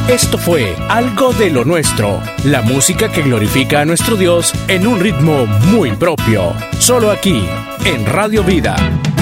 Esto fue Algo de lo Nuestro, la música que glorifica a nuestro Dios en un ritmo muy propio. Solo aquí, en Radio Vida.